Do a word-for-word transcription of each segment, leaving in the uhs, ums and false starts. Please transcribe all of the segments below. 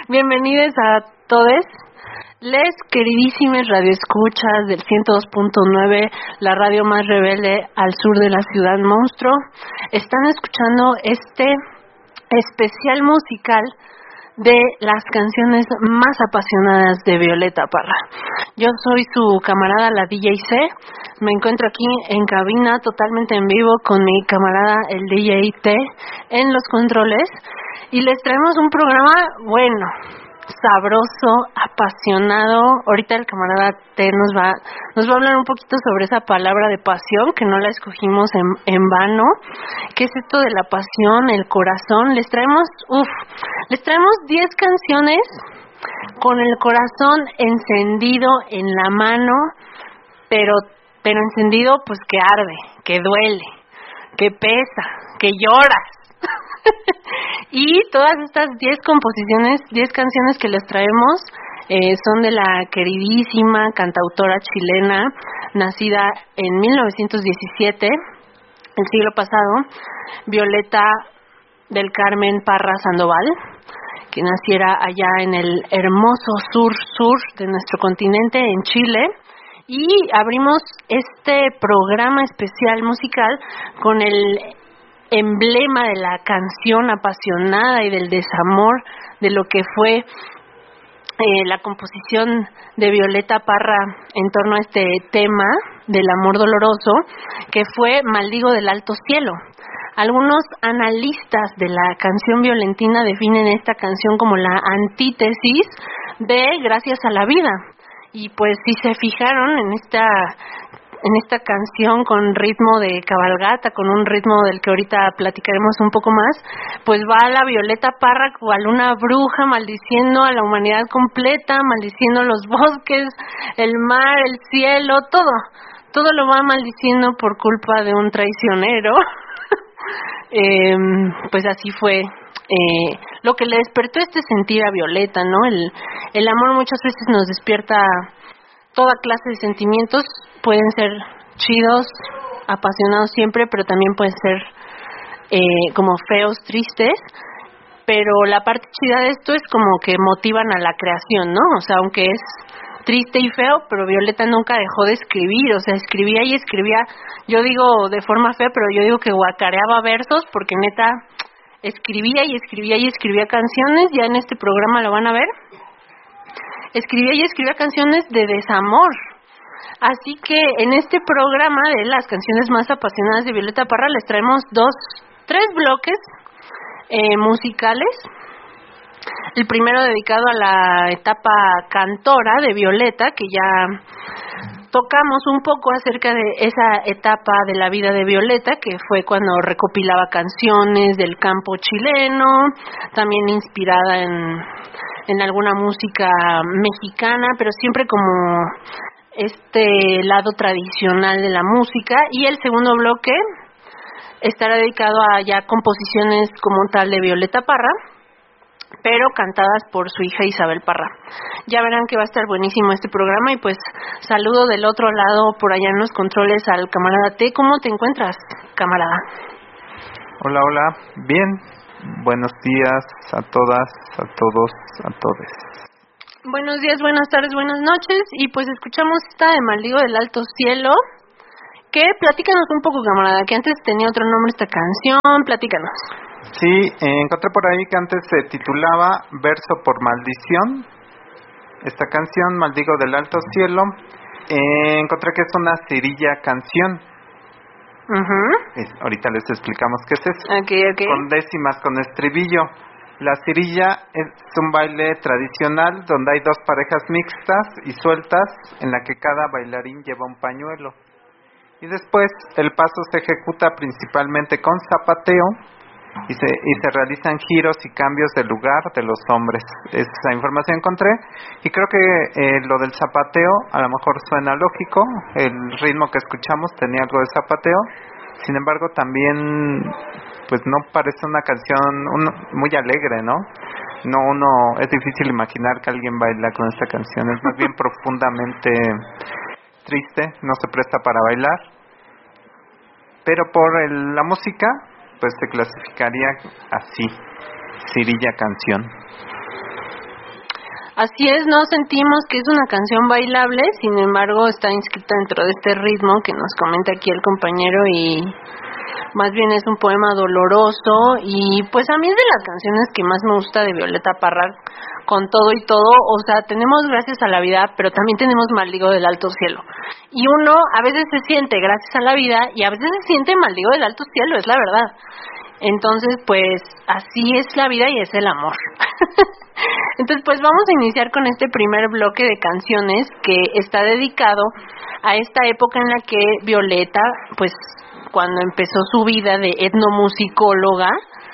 Bienvenidos a todos, les queridísimas radioescuchas del ciento dos punto nueve, la radio más rebelde al sur de la ciudad monstruo. Están escuchando este especial musical de las canciones más apasionadas de Violeta Parra. Yo soy su camarada, la D J C. Me encuentro aquí en cabina totalmente en vivo con mi camarada, el D J T, en los controles. Y les traemos un programa, bueno, sabroso, apasionado. Ahorita el camarada T nos va, nos va a hablar un poquito sobre esa palabra de pasión, que no la escogimos en, en vano. ¿Qué es esto de la pasión, el corazón? Les traemos, uff, les traemos diez canciones con el corazón encendido en la mano, pero, pero encendido pues que arde, que duele, que pesa, que lloras. Y todas estas diez composiciones, diez canciones que les traemos eh, son de la queridísima cantautora chilena, nacida en mil novecientos diecisiete, el siglo pasado, Violeta del Carmen Parra Sandoval, que naciera allá en el hermoso sur-sur de nuestro continente, en Chile. Y abrimos este programa especial musical con el emblema de la canción apasionada y del desamor de lo que fue eh, la composición de Violeta Parra en torno a este tema del amor doloroso, que fue Maldigo del Alto Cielo. Algunos analistas de la canción violentina definen esta canción como la antítesis de Gracias a la Vida. Y pues si se fijaron en esta en esta canción con ritmo de cabalgata, con un ritmo del que ahorita platicaremos un poco más, pues va la Violeta Parra cual una bruja maldiciendo a la humanidad completa, maldiciendo los bosques, el mar, el cielo, todo, todo lo va maldiciendo por culpa de un traicionero. eh, pues así fue eh, lo que le despertó este sentir a Violeta, ¿no? El, el amor muchas veces nos despierta toda clase de sentimientos. Pueden ser chidos, apasionados siempre, pero también pueden ser eh, como feos, tristes. Pero la parte chida de esto es como que motivan a la creación, ¿no? O sea, aunque es triste y feo, pero Violeta nunca dejó de escribir, o sea, escribía y escribía. Yo digo de forma fea, pero yo digo que guacareaba versos, porque neta escribía y escribía y escribía canciones. Ya en este programa lo van a ver. Escribía y escribía canciones de desamor. Así que en este programa de las canciones más apasionadas de Violeta Parra les traemos dos, tres bloques eh, musicales. El primero dedicado a la etapa cantora de Violeta, que ya tocamos un poco acerca de esa etapa de la vida de Violeta, que fue cuando recopilaba canciones del campo chileno, también inspirada en, en alguna música mexicana, pero siempre como este lado tradicional de la música. Y el segundo bloque estará dedicado a ya composiciones como tal de Violeta Parra, pero cantadas por su hija Isabel Parra. Ya verán que va a estar buenísimo este programa. Y pues saludo del otro lado por allá en los controles al camarada T. ¿Cómo te encuentras, camarada? Hola, hola, bien. Buenos días a todas, a todos, a todes. Buenos días, buenas tardes, buenas noches. Y pues escuchamos esta de Maldigo del Alto Cielo. Que platícanos un poco, camarada, que antes tenía otro nombre esta canción. Platícanos. Sí, eh, encontré por ahí que antes se titulaba Verso por Maldición. Esta canción, Maldigo del Alto Cielo, eh, encontré que es una cirilla canción. Uh-huh. Es, ahorita les explicamos qué es eso. Okay, okay. Con décimas, con estribillo. La cirilla es un baile tradicional donde hay dos parejas mixtas y sueltas, en la que cada bailarín lleva un pañuelo. Y después el paso se ejecuta principalmente con zapateo y se, y se realizan giros y cambios de lugar de los hombres. Esa información encontré y creo que eh, lo del zapateo a lo mejor suena lógico. El ritmo que escuchamos tenía algo de zapateo. Sin embargo, también pues no parece una canción uno, muy alegre, ¿no? No, uno es difícil imaginar que alguien baila con esta canción. Es más bien profundamente triste, no se presta para bailar. Pero por el, la música, pues se clasificaría así, cirilla canción. Así es, no sentimos que es una canción bailable, sin embargo está inscrita dentro de este ritmo que nos comenta aquí el compañero y más bien es un poema doloroso y pues a mí es de las canciones que más me gusta de Violeta Parra, con todo y todo, o sea, tenemos Gracias a la Vida, pero también tenemos Maldigo del Alto Cielo. Y uno a veces se siente Gracias a la Vida y a veces se siente Maldigo del Alto Cielo, es la verdad. Entonces, pues así es la vida y es el amor. Entonces, pues vamos a iniciar con este primer bloque de canciones que está dedicado a esta época en la que Violeta, pues cuando empezó su vida de etnomusicóloga,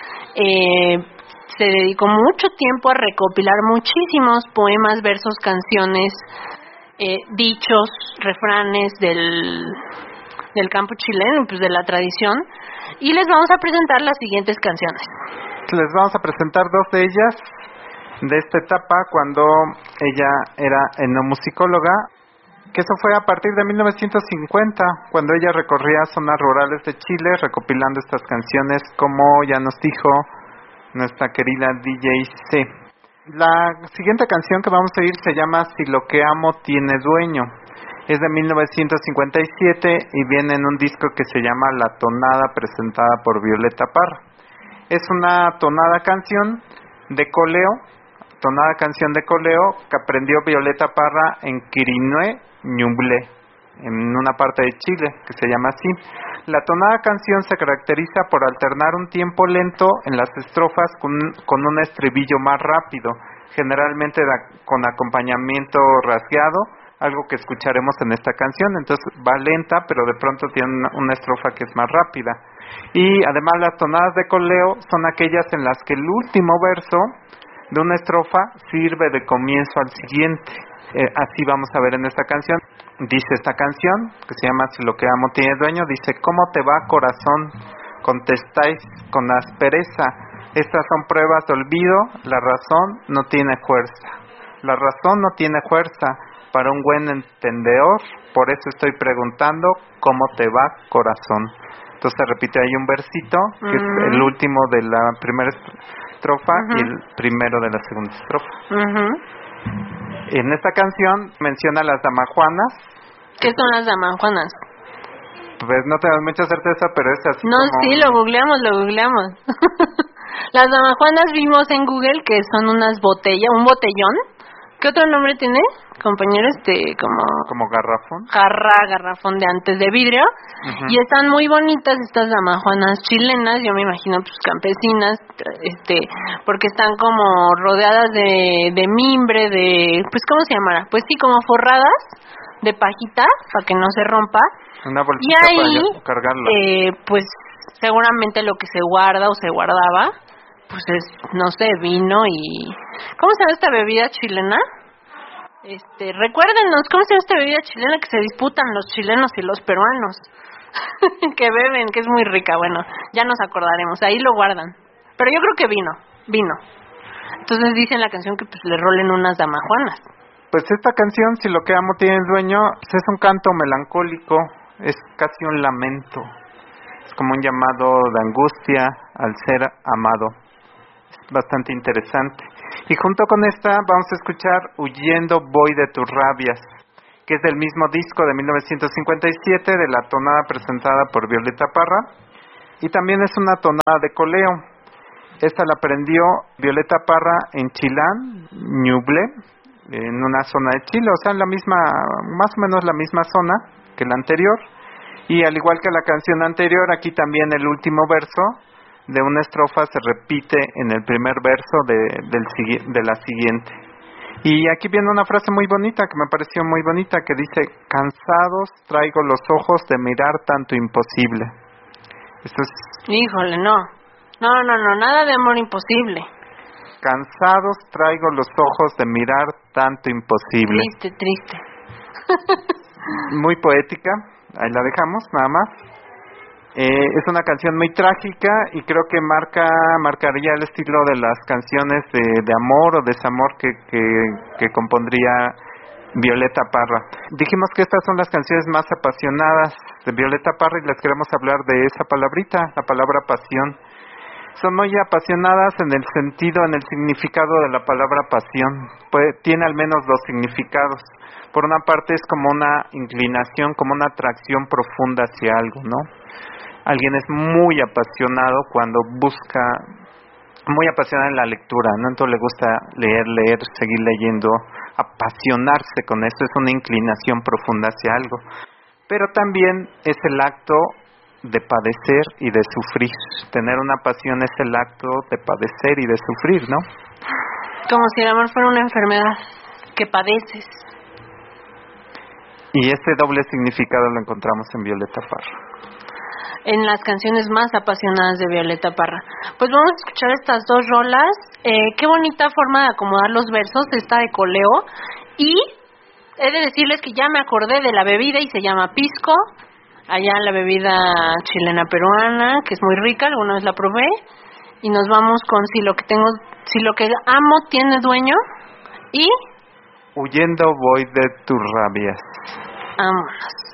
eh, se dedicó mucho tiempo a recopilar muchísimos poemas, versos, canciones, eh, dichos, refranes del, del campo chileno, pues de la tradición, y les vamos a presentar las siguientes canciones. Les vamos a presentar dos de ellas de esta etapa cuando ella era etnomusicóloga, que eso fue a partir de mil novecientos cincuenta, cuando ella recorría zonas rurales de Chile recopilando estas canciones, como ya nos dijo nuestra querida D J C. La siguiente canción que vamos a oír se llama Si lo que amo tiene dueño. Es de mil novecientos cincuenta y siete y viene en un disco que se llama La Tonada, presentada por Violeta Parra. Es una tonada canción de coleo, tonada canción de coleo que aprendió Violeta Parra en Quirinoé, Ñuble, en una parte de Chile que se llama así. La tonada canción se caracteriza por alternar un tiempo lento en las estrofas con, con un estribillo más rápido, generalmente da, con acompañamiento rasgueado, algo que escucharemos en esta canción. Entonces va lenta, pero de pronto tiene una, una estrofa que es más rápida. Y además las tonadas de coleo son aquellas en las que el último verso de una estrofa sirve de comienzo al siguiente. Eh, así vamos a ver en esta canción. Dice esta canción, que se llama Si lo que amo tiene dueño, dice: ¿Cómo te va, corazón? Contestáis con aspereza. Estas son pruebas de olvido, la razón no tiene fuerza. La razón no tiene fuerza para un buen entendedor, por eso estoy preguntando, ¿cómo te va, corazón? Entonces se repite ahí un versito, que uh-huh. es el último de la primera estrofa uh-huh. y el primero de la segunda estrofa. Uh-huh. En esta canción menciona las damajuanas. ¿Qué son las damajuanas? Pues no tengo mucha certeza, pero es así. No, como... sí, lo googleamos, lo googleamos. Las damajuanas vimos en Google que son unas botellas, un botellón. ¿Qué otro nombre tiene, compañero? Este, como... Como garrafón. Jarra, garrafón de antes de vidrio. Uh-huh. Y están muy bonitas estas damajuanas chilenas, yo me imagino, pues, campesinas, este, porque están como rodeadas de, de mimbre, de, pues, ¿cómo se llamará? Pues sí, como forradas de pajita, para que no se rompa. Una bolsita y ahí, para cargarlo. Eh, pues, seguramente lo que se guarda o se guardaba, pues es, no sé, vino y... ¿Cómo se llama esta bebida chilena? Este, recuérdenos, ¿cómo se llama esta bebida chilena que se disputan los chilenos y los peruanos? Que beben, que es muy rica. Bueno, ya nos acordaremos, ahí lo guardan. Pero yo creo que vino, vino. Entonces dice en la canción que pues le rolen unas damajuanas. Pues esta canción, Si lo que amo tiene dueño, pues es un canto melancólico, es casi un lamento. Es como un llamado de angustia al ser amado. Bastante interesante. Y junto con esta vamos a escuchar Huyendo voy de tus rabias, que es del mismo disco de mil novecientos cincuenta y siete, de la tonada presentada por Violeta Parra, y también es una tonada de coleo. Esta la aprendió Violeta Parra en Chilán, Ñuble, en una zona de Chile, o sea, en la misma, más o menos la misma zona que la anterior, y al igual que la canción anterior, aquí también el último verso de una estrofa se repite en el primer verso de, del, de la siguiente. Y aquí viene una frase muy bonita, que me pareció muy bonita, que dice: cansados traigo los ojos de mirar tanto imposible. Esto es... Híjole, no. No, no, no, nada de amor imposible. Cansados traigo los ojos de mirar tanto imposible. Triste, triste. Muy poética, ahí la dejamos, nada más. Eh, es una canción muy trágica y creo que marca marcaría el estilo de las canciones de, de amor o desamor que, que, que compondría Violeta Parra. Dijimos que estas son las canciones más apasionadas de Violeta Parra y les queremos hablar de esa palabrita, la palabra pasión. Son muy apasionadas en el sentido, en el significado de la palabra pasión. Puede, tiene al menos dos significados. Por una parte es como una inclinación, como una atracción profunda hacia algo, ¿no? Alguien es muy apasionado cuando busca, muy apasionado en la lectura, ¿no? Entonces le gusta leer, leer, seguir leyendo, apasionarse con eso, es una inclinación profunda hacia algo. Pero también es el acto de padecer y de sufrir. Tener una pasión es el acto de padecer y de sufrir, ¿no? Como si el amor fuera una enfermedad que padeces. Y este doble significado lo encontramos en Violeta Parra, en las canciones más apasionadas de Violeta Parra. Pues vamos a escuchar estas dos rolas. Eh, qué bonita forma de acomodar los versos, esta de coleo. Y he de decirles que ya me acordé de la bebida y se llama pisco. Allá la bebida chilena peruana, que es muy rica, alguna vez la probé. Y nos vamos con Si lo que tengo, si lo que amo tiene dueño. Y Huyendo voy de tus rabias. vámonos.